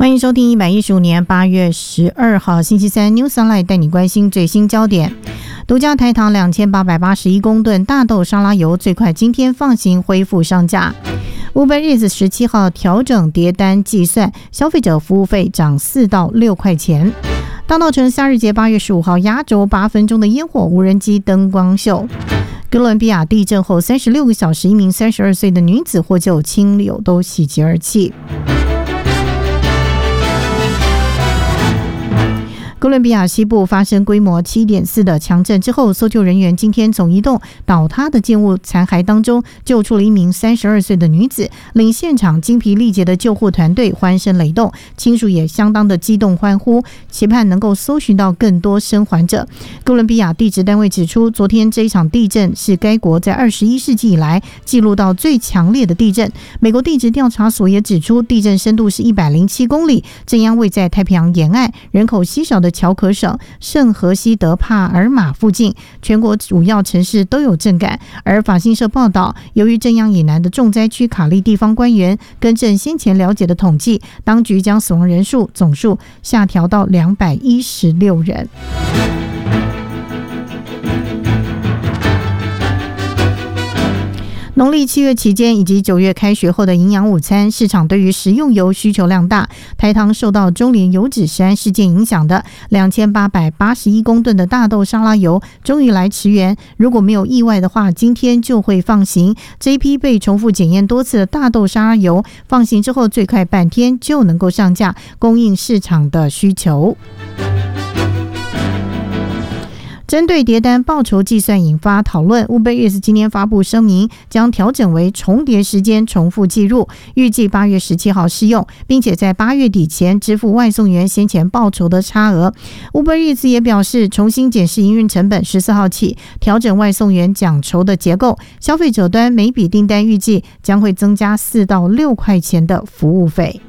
欢迎收听115年8月12号星期三 News Online 带你关心最新焦点。独家台糖2881公吨大豆沙拉油最快今天放行恢复上架。Uber Eats 17号调整叠单计算，消费者服务费涨4到6块钱。大稻埕夏日节8月15号压轴8分钟的烟火无人机灯光秀。哥伦比亚地震后36个小时，一名32岁的女子获救，亲友都喜极而泣。哥伦比亚西部发生规模 7.4 的强震之后，搜救人员今天从一栋倒塌的建物残骸当中救出了一名32岁的女子，令现场精疲力竭的救护团队欢声雷动，亲属也相当的激动欢呼，期盼能够搜寻到更多生还者。哥伦比亚地质单位指出，昨天这一场地震是该国在21世纪以来记录到最强烈的地震。美国地质调查所也指出，地震深度是107公里，震央位在太平洋沿岸，人口稀少的乔可省圣荷西德帕尔马附近，全国主要城市都有震感。而法新社报道，由于震央以南的重灾区卡利地方官员更正先前了解的统计，当局将死亡人数总数下调到216人。农历7月期间以及9月开学后的营养午餐，市场对于食用油需求量大。台糖受到中联油脂食安事件影响的2881公吨的大豆沙拉油终于来驰援，如果没有意外的话，今天就会放行。这一批被重复检验多次的大豆沙拉油放行之后，最快半天就能够上架，供应市场的需求。针对叠单报酬计算引发讨论， Uber Eats 今天发布声明，将调整为重叠时间重复计入，预计8月17号适用，并且在8月底前支付外送员先前报酬的差额。 Uber Eats 也表示，重新检视营运成本，14号起调整外送员奖酬的结构，消费者端每笔订单预计将会增加4到6块钱的服务费。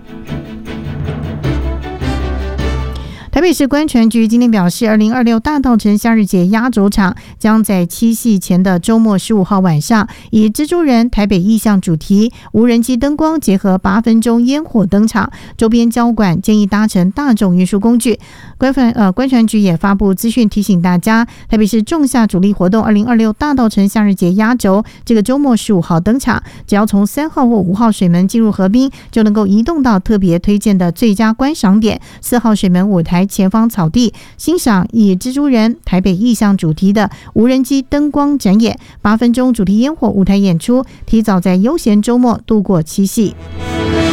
台北市观传局今天表示，2026大稻埕夏日节压轴场将在七夕前的周末15号晚上，以蜘蛛人台北意象主题，无人机灯光结合8分钟烟火登场，周边交管建议搭乘大众运输工具。观传局也发布资讯提醒大家，台北市仲夏主力活动2026大稻埕夏日节压轴这个周末15号登场，只要从3号或5号水门进入河滨，就能够移动到特别推荐的最佳观赏点4号水门舞台前方草地，欣赏以蜘蛛人台北意象主题的无人机灯光展演，8分钟主题烟火舞台演出，提早在悠闲周末度过七夕。